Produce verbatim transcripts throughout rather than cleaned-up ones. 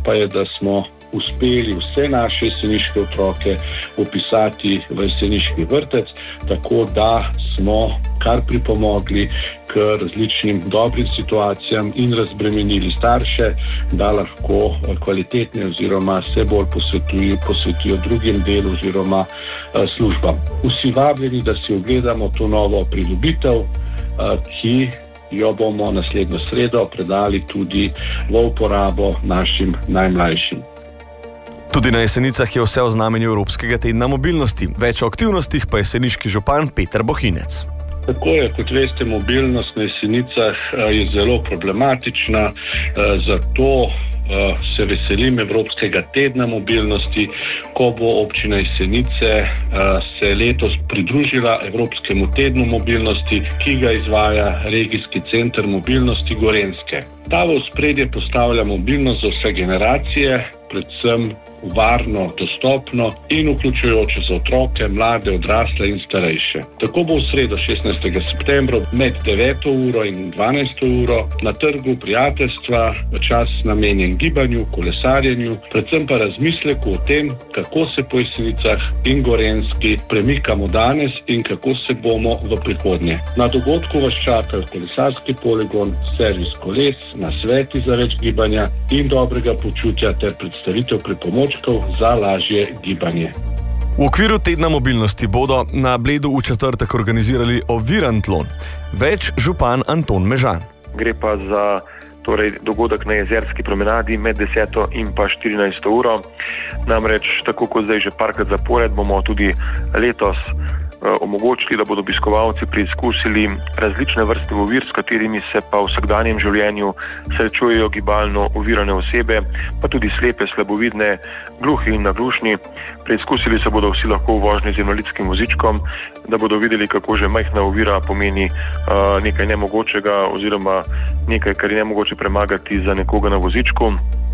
pa je, da smo uspeli vse naše jeseniške otroke upisati v jeseniški vrtec, tako da smo kar pripomogli k različnim dobrim situacijam in razbremenili starše, da lahko kvalitetne oziroma se bolj posvetijo, posvetijo drugim delu oziroma službam. Vsi vabljeni, da si ogledamo to novo pridobitev, ki jo bomo naslednjo sredo predali tudi v uporabo našim najmlajšim. Tudi na Jesenicah je vse o znamenju Evropskega tedna mobilnosti. Več o aktivnostih pa jeseniški župan Peter Bohinec. Tako je, kot veste, mobilnost na Jesenicah je zelo problematična, zato se veselim Evropskega tedna mobilnosti, ko bo občina Jesenice se letos pridružila Evropskemu tednu mobilnosti, ki ga izvaja regijski center mobilnosti Gorenjske. Ta v ospredje postavlja mobilnost za vse generacije, predvsem varno, dostopno in vključujoče za otroke, mlade, odrasle in starejše. Tako bo v sredo šestnajstega septembra med deveto uro in dvanajsto uro na trgu prijateljstva čas namenjen gibanju, kolesarjenju, predvsem pa razmisleku o tem, kako se po Jesenicah in Gorenjski premikamo danes in kako se bomo v prihodnje. Na dogodku vas čakajo kolesarski poligon, servis koles, nasveti za več gibanja in dobrega počutja ter predstavitev pripomočkov za lažje gibanje. V okviru tedna mobilnosti bodo na Bledu v četrtek organizirali Ovirantlon. Več župan Anton Mežan. Gre pa za torej, dogodek na Jezerski promenadi med deseto in pa štirinajsto uro. Namreč, tako kot zdaj že parkrat zapored, bomo tudi letos omogočili, da bodo obiskovalci preizkusili različne vrste ovir, s katerimi se pa v vsakdanjem življenju srečujejo gibalno ovirane osebe, pa tudi slepe, slabovidne, gluhi in naglušni. Preizkusili se bodo vsi lahko v vožnji z invalidskim vozičkom, da bodo videli, kako že majhna ovira pomeni uh, nekaj nemogočega oziroma nekaj, kar je nemogoče premagati za nekoga na vozičku.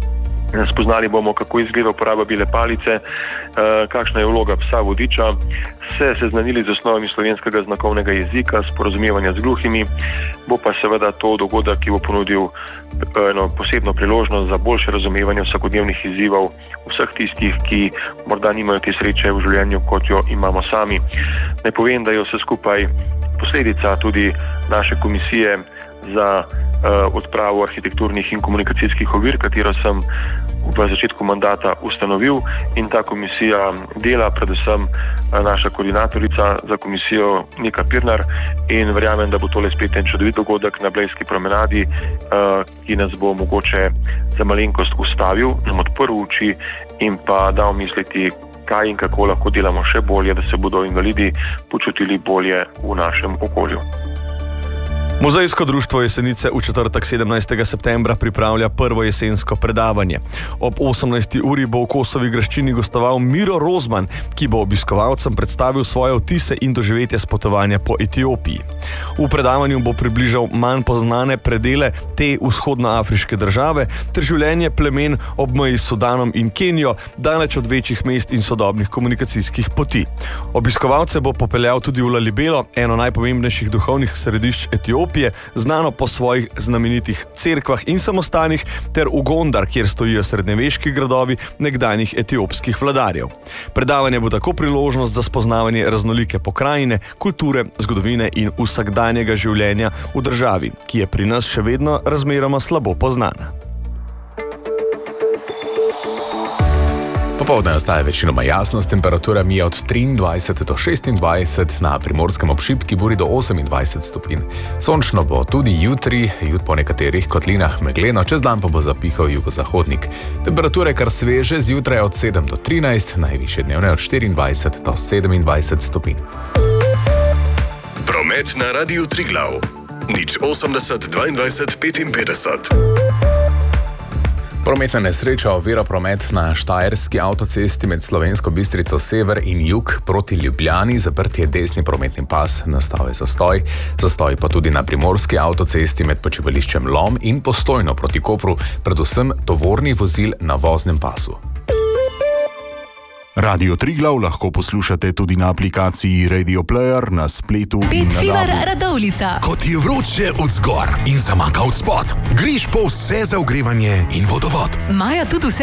Spoznali bomo, kako izgleda uporaba bele palice, kakšna je vloga psa vodiča, se seznanili z osnovami slovenskega znakovnega jezika, sporazumevanja z gluhimi, bo pa seveda to dogodek, ki bo ponudil eno posebno priložnost za boljše razumevanje vsakodnevnih izzivov vseh tistih, ki morda nimajo te sreče v življenju, kot jo imamo sami. Naj povem, da je vse skupaj posledica tudi naše komisije za uh, odpravo arhitekturnih in komunikacijskih ovir, katero sem v začetku mandata ustanovil, in ta komisija dela, predvsem uh, naša koordinatorica za komisijo Nika Pirnar, in verjamem, da bo tole spet en čudovit dogodek na Blejski promenadi, uh, ki nas bo mogoče za malenkost ustavil, nam odprl oči in pa dal misliti, kaj in kako lahko delamo še bolje, da se bodo invalidi počutili bolje v našem okolju. Muzejsko društvo Jesenice v četrtek sedemnajstega septembra pripravlja prvo jesensko predavanje. Ob osemnajsti uri bo v Kosovi graščini gostoval Miro Rozman, ki bo obiskovalcem predstavil svoje vtise in doživetja s potovanja po Etiopiji. V predavanju bo približal manj poznane predele te vzhodnoafriške države ter življenje plemen ob meji s Sudanom in Kenijo, daleč od večjih mest in sodobnih komunikacijskih poti. Obiskovalce bo popeljal tudi v Lalibelo, eno najpomembnejših duhovnih središč Etiopije, znano po svojih znamenitih cerkvah in samostanih, ter v Gondar, kjer stojijo srednjeveški gradovi nekdanjih etiopskih vladarjev. Predavanje bo tako priložnost za spoznavanje raznolike pokrajine, kulture, zgodovine in vsakdanjega življenja v državi, ki je pri nas še vedno razmeroma slabo poznana. Popoldne ostaja večinoma jasno, s temperaturami od triindvajset do šestindvajset, na Primorskem ob Šipki Muri do osemindvajset stopinj. Sončno bo tudi jutri, jut po nekaterih kotlinah megleno, čez dan pa bo zapihal jugozahodnik. Temperature kar sveže, zjutraj od sedem do trinajst, najvišje dnevne od štiriindvajset do sedemindvajset stopinj. Promet na Radiu Triglav. Nič osemdeset dvaindvajset petinpetdeset. Prometna nesreča ovira promet na štajerski avtocesti med Slovensko Bistrico sever in jug proti Ljubljani, zaprt je desni prometni pas, nastal je zastoj. Zastoj pa tudi na primorski avtocesti med počivališčem Lom in Postojno proti Kopru, predvsem tovornih vozil na voznem pasu. Radio Triglav lahko poslušate tudi na aplikaciji Radio Player, na spletu in na Petfivar Radovljica. Kot je vroče od zgor in zamaka od spod, greš po vse za ogrevanje in vodovod. Imajo tudi vse